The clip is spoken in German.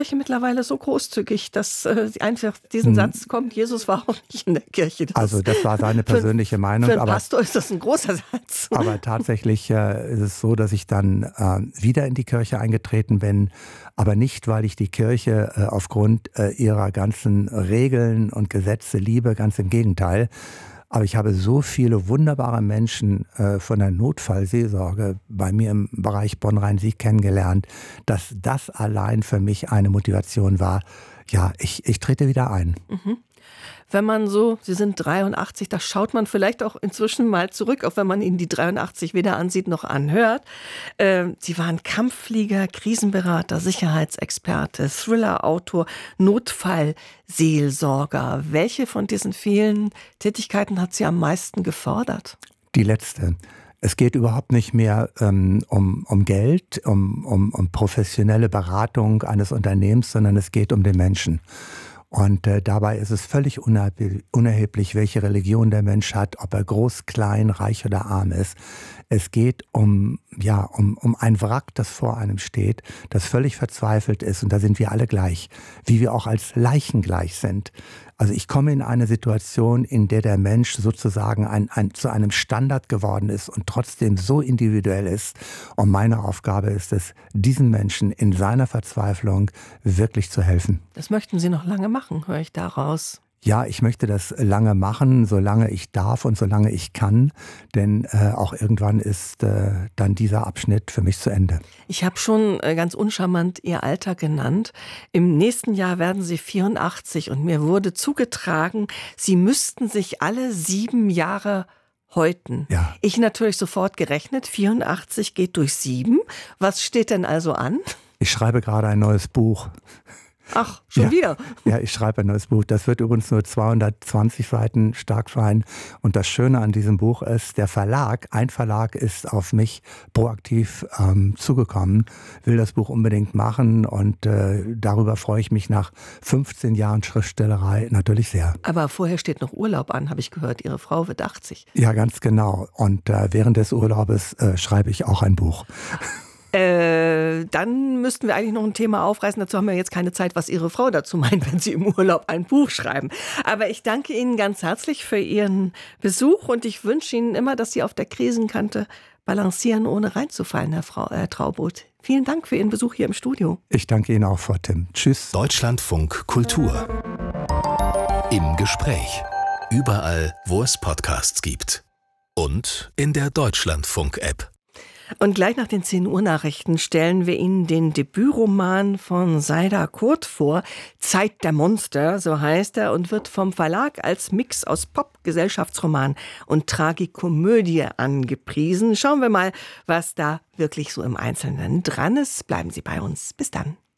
mittlerweile so großzügig, dass sie einfach diesen Satz kommt, Jesus war auch nicht in der Kirche. Also das war seine persönliche Meinung. Für einen Pastor ist das ein großer Satz. Aber tatsächlich ist es so, dass ich dann wieder in die Kirche eingetreten bin, aber nicht, weil ich die Kirche aufgrund ihrer ganzen Regeln und Gesetze liebe, ganz im Gegenteil. Aber ich habe so viele wunderbare Menschen von der Notfallseelsorge bei mir im Bereich Bonn-Rhein-Sieg kennengelernt, dass das allein für mich eine Motivation war. Ja, ich trete wieder ein. Mhm. Wenn man so, Sie sind 83, da schaut man vielleicht auch inzwischen mal zurück, auch wenn man Ihnen die 83 weder ansieht noch anhört. Sie waren Kampfflieger, Krisenberater, Sicherheitsexperte, Thriller-Autor, Notfallseelsorger. Welche von diesen vielen Tätigkeiten hat Sie am meisten gefordert? Die letzte. Es geht überhaupt nicht mehr um Geld, um professionelle Beratung eines Unternehmens, sondern es geht um den Menschen. Und dabei ist es völlig unerheblich, welche Religion der Mensch hat, ob er groß, klein, reich oder arm ist. Es geht um ein Wrack, das vor einem steht, das völlig verzweifelt ist. Und da sind wir alle gleich, wie wir auch als Leichen gleich sind. Also ich komme in eine Situation, in der der Mensch sozusagen zu einem Standard geworden ist und trotzdem so individuell ist. Und meine Aufgabe ist es, diesen Menschen in seiner Verzweiflung wirklich zu helfen. Das möchten Sie noch lange machen, höre ich daraus. Ja, ich möchte das lange machen, solange ich darf und solange ich kann, denn auch irgendwann ist dann dieser Abschnitt für mich zu Ende. Ich habe schon ganz uncharmant Ihr Alter genannt. Im nächsten Jahr werden Sie 84 und mir wurde zugetragen, Sie müssten sich alle 7 Jahre häuten. Ja. Ich natürlich sofort gerechnet, 84 geht durch 7. Was steht denn also an? Ich schreibe gerade ein neues Buch. Ach, schon wieder? Ja, ich schreibe ein neues Buch. Das wird übrigens nur 220 Seiten stark sein. Und das Schöne an diesem Buch ist, ein Verlag ist auf mich proaktiv zugekommen, will das Buch unbedingt machen und darüber freue ich mich nach 15 Jahren Schriftstellerei natürlich sehr. Aber vorher steht noch Urlaub an, habe ich gehört. Ihre Frau wird 80. Ja, ganz genau. Und während des Urlaubes schreibe ich auch ein Buch. Dann müssten wir eigentlich noch ein Thema aufreißen. Dazu haben wir jetzt keine Zeit, was Ihre Frau dazu meint, wenn Sie im Urlaub ein Buch schreiben. Aber ich danke Ihnen ganz herzlich für Ihren Besuch und ich wünsche Ihnen immer, dass Sie auf der Krisenkante balancieren, ohne reinzufallen, Herr Traubot. Vielen Dank für Ihren Besuch hier im Studio. Ich danke Ihnen auch, Frau Timm. Tschüss. Deutschlandfunk Kultur. Im Gespräch. Überall, wo es Podcasts gibt. Und in der Deutschlandfunk-App. Und gleich nach den 10 Uhr Nachrichten stellen wir Ihnen den Debütroman von Saida Kurt vor. Zeit der Monster, so heißt er, und wird vom Verlag als Mix aus Pop, Gesellschaftsroman und Tragikomödie angepriesen. Schauen wir mal, was da wirklich so im Einzelnen dran ist. Bleiben Sie bei uns. Bis dann.